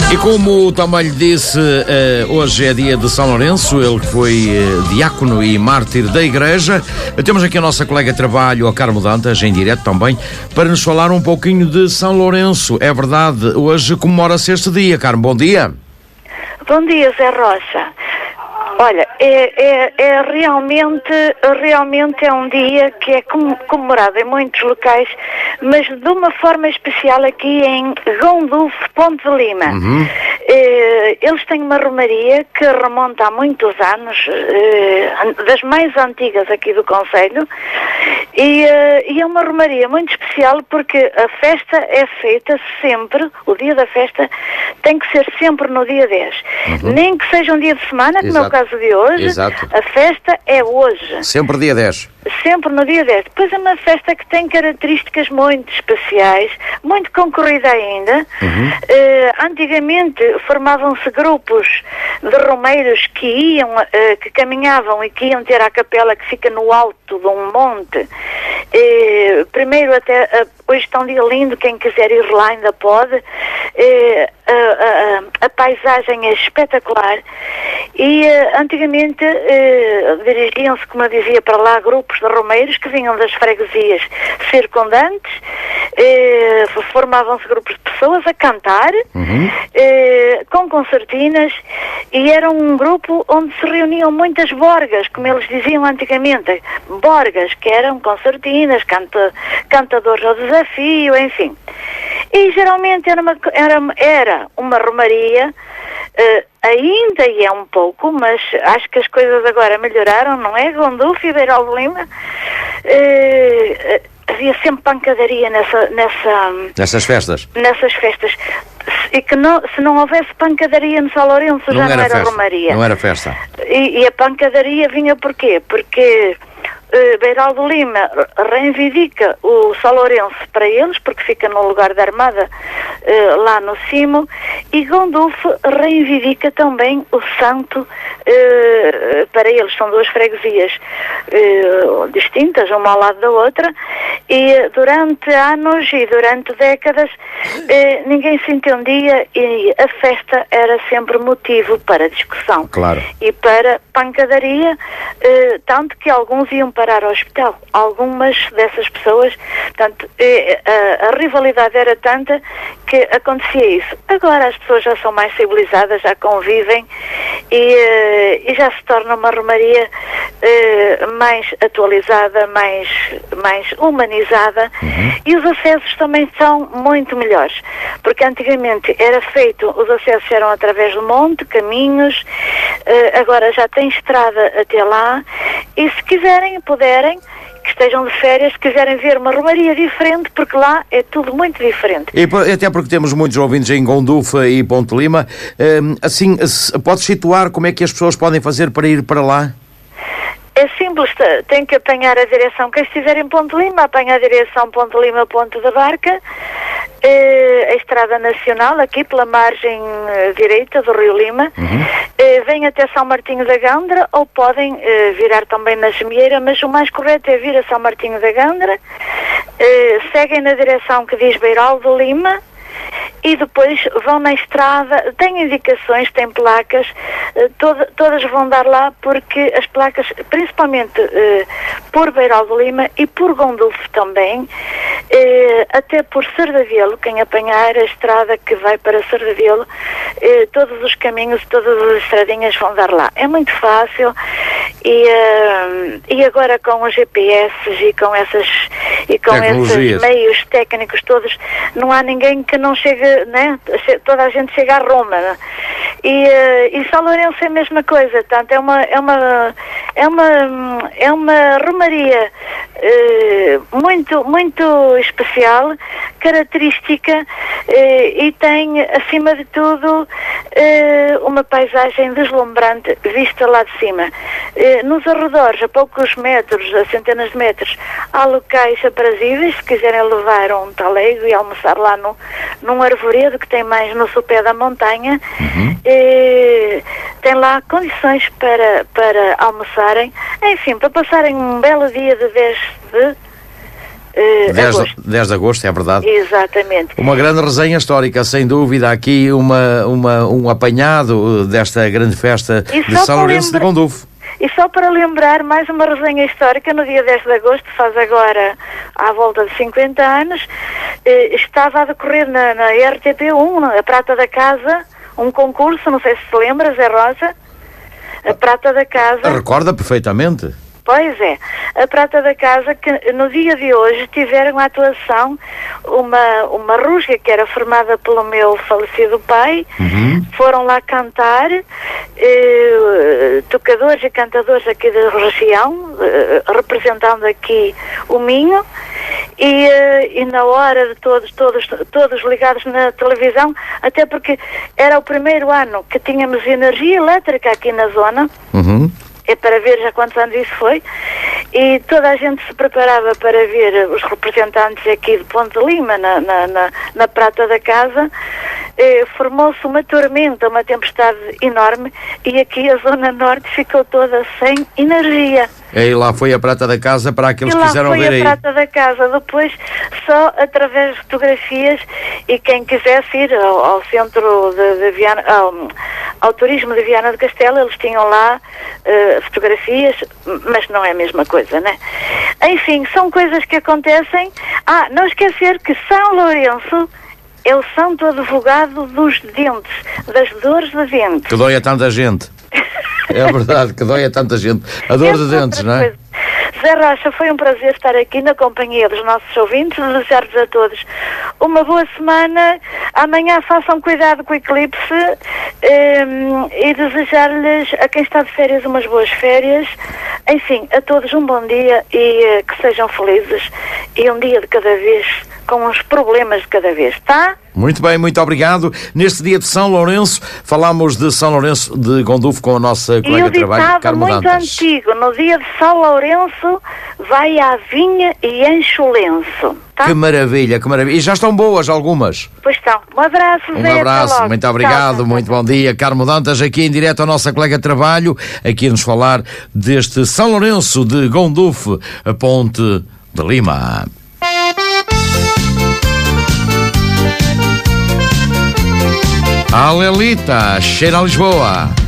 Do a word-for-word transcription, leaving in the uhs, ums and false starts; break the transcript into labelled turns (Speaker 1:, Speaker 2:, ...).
Speaker 1: E como também lhe disse, uh, hoje é dia de São Lourenço, ele que foi uh, diácono e mártir da Igreja. Temos aqui a nossa colega de trabalho, a Carmo Dantas, em direto também, para nos falar um pouquinho de São Lourenço. É verdade, hoje comemora-se este dia. Carmo, bom dia.
Speaker 2: Bom dia, Zé Rocha. Olha, é, é, é realmente, realmente é um dia que é comemorado em muitos locais, mas de uma forma especial aqui em Gondulfo, Ponte de Lima. Uhum. Eh, eles têm uma romaria que remonta há muitos anos, eh, das mais antigas aqui do concelho, e, eh, e é uma romaria muito especial porque a festa é feita sempre, o dia da festa tem que ser sempre no dia dez. Uhum. Nem que seja um dia de semana, como é o caso de hoje. Exato. A festa é hoje.
Speaker 1: Sempre dia dez.
Speaker 2: Sempre no dia dez. Depois é uma festa que tem características muito especiais, muito concorrida ainda. Uhum. Uh, antigamente formavam-se grupos de romeiros que iam, uh, que caminhavam e que iam ter a capela que fica no alto de um monte. Uh, primeiro até, uh, hoje está um dia lindo, quem quiser ir lá ainda pode. Uh, a, a, a paisagem é espetacular. E uh, antigamente uh, dirigiam-se, como eu dizia, para lá grupos de romeiros que vinham das freguesias circundantes, eh, formavam-se grupos de pessoas a cantar, uhum. eh, com concertinas, e era um grupo onde se reuniam muitas borgas, como eles diziam antigamente, borgas, que eram concertinas, canta, cantadores ao desafio, enfim. E geralmente era uma, era, era uma romaria. Uh, ainda e é um pouco, mas acho que as coisas agora melhoraram, não é? Gondulfo e Beiral de Lima. Uh, uh, havia sempre pancadaria nessa, nessa,
Speaker 1: nessas festas.
Speaker 2: Nessas festas. E que não, se não houvesse pancadaria no São Lourenço, não já era não era festa. Romaria.
Speaker 1: Não era festa.
Speaker 2: E, e a pancadaria vinha porquê? Porque Uh, Beiral de Lima reivindica o São Lourenço para eles, porque fica no lugar da Armada, uh, lá no cimo, e Gondulfo reivindica também o santo uh, para eles. São duas freguesias uh, distintas, uma ao lado da outra, e durante anos e durante décadas uh, ninguém se entendia e a festa era sempre motivo para discussão.
Speaker 1: Claro.
Speaker 2: E para pancadaria, uh, tanto que alguns iam parar ao hospital. Algumas dessas pessoas, portanto, a, a rivalidade era tanta que acontecia isso. Agora as pessoas já são mais civilizadas, já convivem e, e já se torna uma romaria uh, mais atualizada, mais, mais humanizada, uhum. E os acessos também são muito melhores, porque antigamente era feito, os acessos eram através do monte, caminhos, uh, agora já tem estrada até lá, e se quiserem, puderem, que estejam de férias, se quiserem ver uma romaria diferente, porque lá é tudo muito diferente.
Speaker 1: E até porque temos muitos ouvintes em Gondulfo e Ponte de Lima, assim, podes situar como é que as pessoas podem fazer para ir para lá?
Speaker 2: É simples, tem que apanhar a direção, quem estiver em Ponte de Lima, apanha a direção Ponte de Lima, Ponte da Barca, a Estrada Nacional, aqui pela margem direita do Rio Lima, uhum. Vem até São Martinho da Gandra, ou podem virar também na Gemieira, mas o mais correto é vir a São Martinho da Gandra, seguem na direção que diz Beiral de Lima, e depois vão na estrada, tem indicações, tem placas, toda, todas vão dar lá, porque as placas, principalmente eh, por Beiral de Lima e por Gondulfo também, eh, até por Serdavelo, quem apanhar a estrada que vai para Serdavelo, eh, todos os caminhos, todas as estradinhas vão dar lá. É muito fácil e, eh, e agora com os G P S e com essas e com esses meios técnicos todos, não há ninguém que não chegue, né? Toda a gente chega a Roma, né? E, uh, e São Lourenço é a mesma coisa, portanto é uma é uma é uma é uma romaria uh, muito muito especial, característica, uh, e tem acima de tudo uh, uma paisagem deslumbrante vista lá de cima. Uh, nos arredores, a poucos metros, a centenas de metros, há locais aprazíveis, se quiserem levar um talego e almoçar lá no, num arvoredo que tem mais no sopé da montanha. Uhum. E tem lá condições para, para almoçarem, enfim, para passarem um belo dia de dez de Uh,
Speaker 1: dez de agosto, é verdade.
Speaker 2: Exatamente.
Speaker 1: Uma grande resenha histórica, sem dúvida. Aqui uma, uma, um apanhado desta grande festa
Speaker 2: e
Speaker 1: de São Lourenço de Gondufo.
Speaker 2: E só para lembrar, mais uma resenha histórica, no dia dez de agosto, faz agora à volta de cinquenta anos, eh, estava a decorrer na, na R T P um, a Prata da Casa, um concurso, não sei se se lembra, Zé Rosa, a Prata da Casa.
Speaker 1: Recorda perfeitamente.
Speaker 2: Pois é, a Prata da Casa, que no dia de hoje tiveram a atuação uma, uma rusga que era formada pelo meu falecido pai, uhum. Foram lá cantar, eh, tocadores e cantadores aqui da região, eh, representando aqui o Minho, e, eh, e na hora de todos, todos, todos ligados na televisão, até porque era o primeiro ano que tínhamos energia elétrica aqui na zona,
Speaker 1: uhum.
Speaker 2: É para ver já quantos anos isso foi, e toda a gente se preparava para ver os representantes aqui de Ponte Lima, na, na, na, na Prata da Casa. Eh, formou-se uma tormenta, uma tempestade enorme, e aqui a Zona Norte ficou toda sem energia.
Speaker 1: E lá foi a Prata da Casa para aqueles que quiseram ver aí.
Speaker 2: E lá foi a Prata da Casa, depois só através de fotografias, e quem quisesse ir ao, ao centro de, de Viana, ao, ao turismo de Viana do Castelo, eles tinham lá uh, fotografias, mas não é a mesma coisa, né? Enfim, são coisas que acontecem. Ah, não esquecer que São Lourenço é o santo advogado dos dentes, das dores de dentes.
Speaker 1: Que dói a tanta gente. É verdade, que dói a tanta gente. A dor de dentes, não é?
Speaker 2: Coisa. Zé Rocha, foi um prazer estar aqui na companhia dos nossos ouvintes, desejar-vos a todos uma boa semana. Amanhã façam cuidado com o eclipse, um, e desejar-lhes, a quem está de férias, umas boas férias. Enfim, a todos um bom dia, e uh, que sejam felizes, e um dia de cada vez, com os problemas de cada vez, tá?
Speaker 1: Muito bem, muito obrigado. Neste dia de São Lourenço, falámos de São Lourenço de Gondufo com a nossa colega de trabalho, Carmo
Speaker 2: muito
Speaker 1: Dantas.
Speaker 2: Antigo, no dia de São Lourenço, vai à vinha e enche o lenço. Tá?
Speaker 1: Que maravilha, que maravilha. E já estão boas algumas.
Speaker 2: Pois estão. Um abraço,
Speaker 1: Um
Speaker 2: Zé,
Speaker 1: abraço, muito obrigado,
Speaker 2: tchau,
Speaker 1: muito
Speaker 2: tchau.
Speaker 1: bom dia. Carmo Dantas, aqui em direto a nossa colega de trabalho, aqui a nos falar deste São Lourenço de Gondufo, a Ponte de Lima. A Lelita, cheira a Lisboa.